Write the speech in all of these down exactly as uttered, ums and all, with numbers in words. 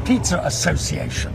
Pizza Association.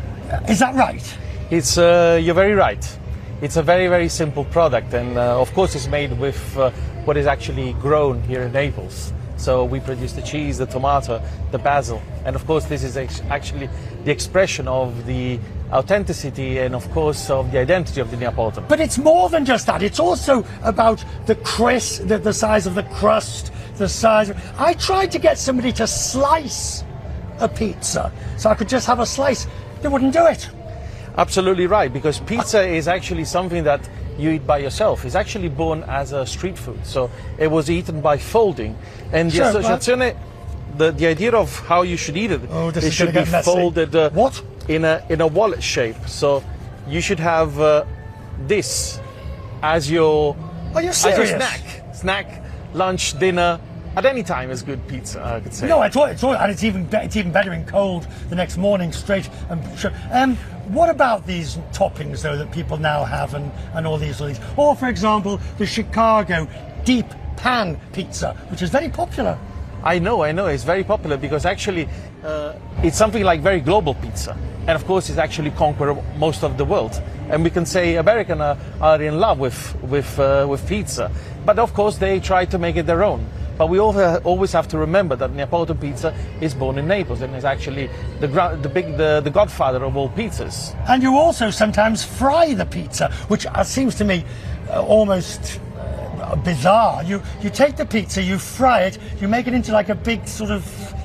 Is that right? It's, uh, you're very right. It's a very, very simple product, and uh, of course it's made with uh, what is actually grown here in Naples. So we produce the cheese, the tomato, the basil, and of course this is actually the expression of the authenticity and of course of the identity of the Neapolitan. But it's more than just that. It's also about the crisp, the, the size of the crust, the size of... I tried to get somebody to slice a pizza so I could just have a slice. They wouldn't do it. Absolutely right, because pizza is actually something that you eat by yourself. It's actually born as a street food, so it was eaten by folding. And the sure, associazione, the, the idea of how you should eat it, oh, it should be folded uh, what? in a in a wallet shape. So you should have uh, this as your Are you as your serious? snack, snack, lunch, dinner. At any time is good pizza, I could say. No, it's all, it's all, and it's even be, it's even better in cold the next morning, straight and sure. Um, what about these toppings though that people now have, and and all these all these? Or for example, the Chicago deep pan pizza, which is very popular. I know, I know, it's very popular because actually uh, it's something like very global pizza. And of course it's actually conquered most of the world. And we can say Americans are, are in love with, with, uh, with pizza. But of course they try to make it their own. But we always have to remember that Neapolitan pizza is born in Naples and is actually the, the, big, the, the godfather of all pizzas. And you also sometimes fry the pizza, which uh, seems to me uh, almost uh, bizarre. You, you take the pizza, you fry it, you make it into like a big sort of...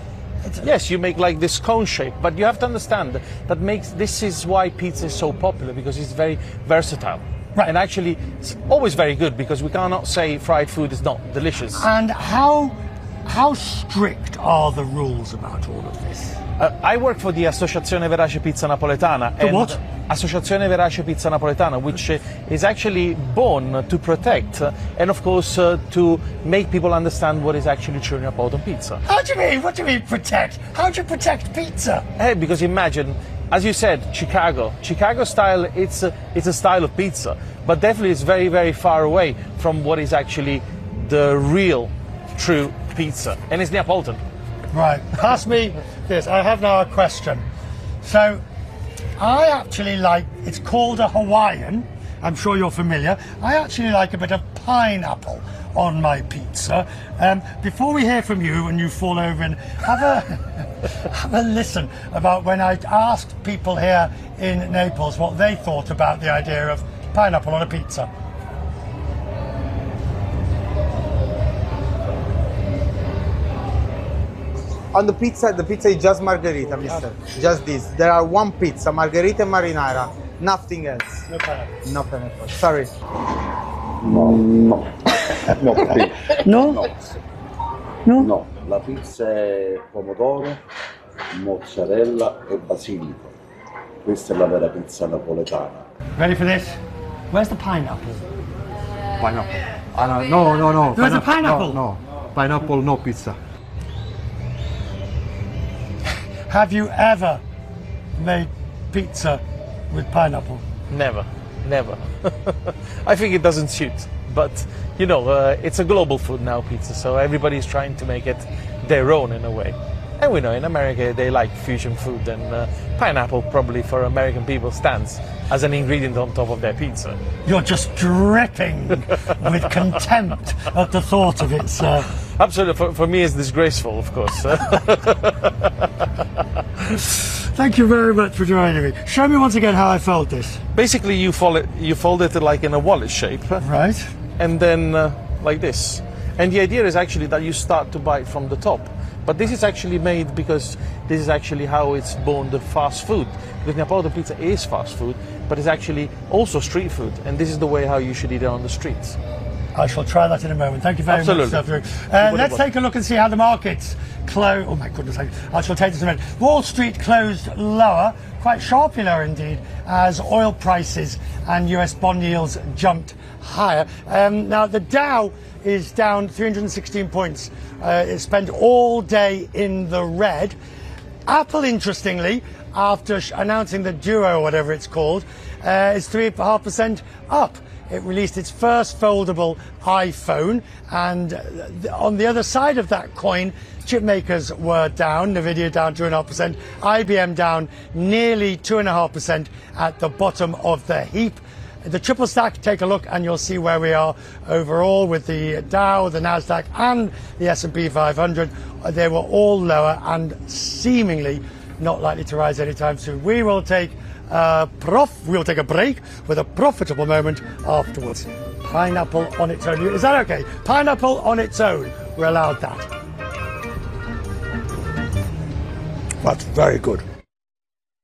Yes, you make like this cone shape, but you have to understand that makes this is why pizza is so popular, because it's very versatile. Right. And actually, it's always very good, because we cannot say fried food is not delicious. And how how strict are the rules about all of this? Uh, I work for the Associazione Verace Pizza Napoletana. The and what? Associazione Verace Pizza Napoletana, which uh, is actually born to protect uh, and of course uh, to make people understand what is actually true Neapolitan pizza. How do you mean? What do you mean protect? How do you protect pizza? Hey, because imagine, as you said, Chicago. Chicago style, it's a, it's a style of pizza, but definitely it's very, very far away from what is actually the real, true pizza. And it's Neapolitan. Right. Ask me this. I have now a question. So, I actually like, it's called a Hawaiian. I'm sure you're familiar. I actually like a bit of pineapple on my pizza. Um, before we hear from you and you fall over, and have a have a listen about when I asked people here in Naples what they thought about the idea of pineapple on a pizza. On the pizza, the pizza is just margherita, mister. Just this. There are one pizza, margherita and marinara. Nothing else. No pineapple. No pineapple. Sorry. No, no. No, sì. No? No. No? No, la pizza è pomodoro, mozzarella e basilico. Questa è la vera pizza napoletana. Ready for this? Where's the pineapple? Pineapple. Ah, no, no, no, no. There's a pineapple? No, no. Pineapple, no pizza. Have you ever made pizza with pineapple? Never, never. I think it doesn't suit. But, you know, uh, it's a global food now, pizza, so everybody's trying to make it their own in a way. And we know in America they like fusion food, and uh, pineapple probably for American people stands as an ingredient on top of their pizza. You're just dripping with contempt at the thought of it, sir. Absolutely, for, for me it's disgraceful, of course. Thank you very much for joining me. Show me once again how I fold this. Basically, you fold it, you fold it like in a wallet shape. Right. And then uh, like this. And the idea is actually that you start to bite from the top. But this is actually made because this is actually how it's born the fast food. Because Neapolitan pizza is fast food, but it's actually also street food. And this is the way how you should eat it on the streets. I shall try that in a moment. Thank you very Absolutely. much, Sir. Uh, let's take a look and see how the markets close. Oh my goodness, I, I shall take this in a minute. Wall Street closed lower, quite sharply lower indeed, as oil prices and U S bond yields jumped higher. Um, now the Dow is down three hundred sixteen points. Uh, it spent all day in the red. Apple, interestingly, after sh announcing the Duo, or whatever it's called, uh, is three point five percent up. it released its first foldable iPhone, and on the other side of that coin, chip makers were down, Nvidia down two point five percent, I B M down nearly two point five percent at the bottom of the heap. The triple stack, take a look and you'll see where we are overall with the Dow, the Nasdaq and the S and P five hundred. They were all lower and seemingly not likely to rise anytime soon. We will take a prof we'll take a break with a profitable moment afterwards. Pineapple on its own. Is that okay? Pineapple on its own. We're allowed that. That's very good.